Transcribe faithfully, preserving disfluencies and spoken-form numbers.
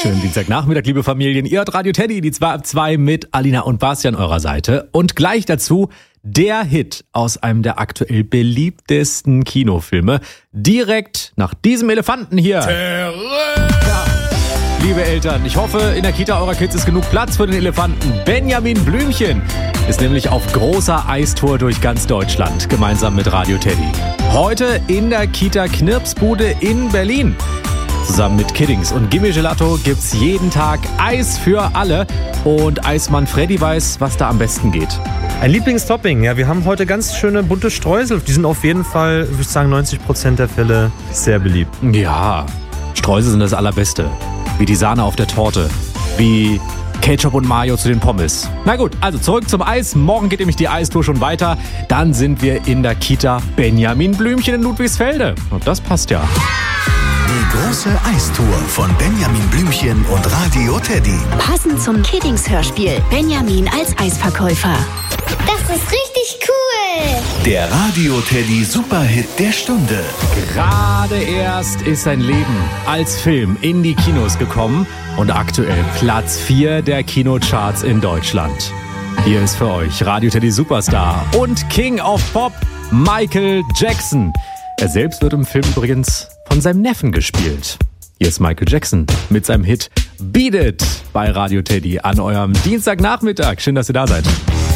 Schönen Dienstagnachmittag, liebe Familien. Ihr hört Radio Teddy, die zwei ab zwei mit Alina und Basti an eurer Seite. Und gleich dazu der Hit aus einem der aktuell beliebtesten Kinofilme. Direkt nach diesem Elefanten hier. Terror! Ja. Liebe Eltern, ich hoffe, in der Kita eurer Kids ist genug Platz für den Elefanten. Benjamin Blümchen ist nämlich auf großer Eistour durch ganz Deutschland, gemeinsam mit Radio Teddy. Heute in der Kita Knirpsbude in Berlin. Zusammen mit Kiddings und Gimme Gelato gibt's jeden Tag Eis für alle. Und Eismann Freddy weiß, was da am besten geht. Ein Lieblingstopping, ja, wir haben heute ganz schöne bunte Streusel. Die sind auf jeden Fall, würde ich sagen, neunzig Prozent der Fälle sehr beliebt. Ja, Streusel sind das Allerbeste. Wie die Sahne auf der Torte. Wie Ketchup und Mayo zu den Pommes. Na gut, also zurück zum Eis. Morgen geht nämlich die Eistour schon weiter. Dann sind wir in der Kita Benjamin Blümchen in Ludwigsfelde. Und das passt ja. Die große Eistour von Benjamin Blümchen und Radio Teddy. Passend zum Kiddings-Hörspiel. Benjamin als Eisverkäufer. Das ist richtig cool. Der Radio Teddy Superhit der Stunde. Gerade erst ist sein Leben als Film in die Kinos gekommen und aktuell Platz vier der Kinocharts in Deutschland. Hier ist für euch Radio Teddy Superstar und King of Pop Michael Jackson. Er selbst wird im Film übrigens von seinem Neffen gespielt. Hier ist Michael Jackson mit seinem Hit Beat It bei Radio Teddy an eurem Dienstagnachmittag. Schön, dass ihr da seid.